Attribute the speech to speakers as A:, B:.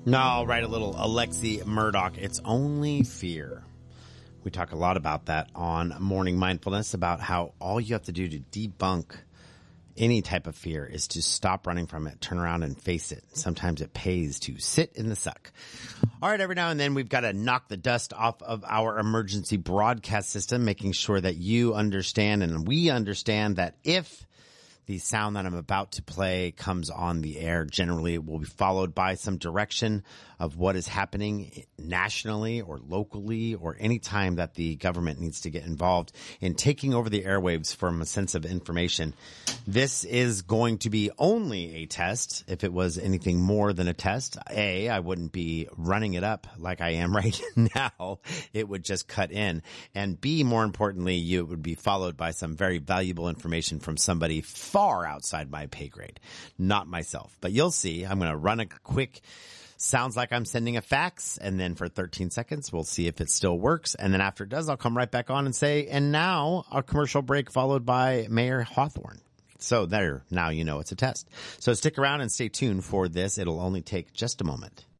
A: No, right, a little Alexi Murdoch. It's only fear. We talk a lot about that on Morning Mindfulness, about how all you have to do to debunk any type of fear is to stop running from it, turn around and face it. Sometimes it pays to sit in the suck. All right, every now and then we've got to knock the dust off of our emergency broadcast system, making sure that you understand and we understand that if the sound that I'm about to play comes on the air, generally it will be followed by some direction of what is happening nationally or locally or any time that the government needs to get involved in taking over the airwaves from a sense of information. This is going to be only a test. If it was anything more than a test, A, I wouldn't be running it up like I am right now. It would just cut in. And B, more importantly, it would be followed by some very valuable information from somebody far outside my pay grade, not myself. But you'll see. I'm going to run a quick, sounds like I'm sending a fax, and then for 13 seconds, we'll see if it still works. And then after it does, I'll come right back on and say, and now a commercial break followed by Mayor Hawthorne. So there, now you know it's a test. So stick around and stay tuned for this. It'll only take just a moment.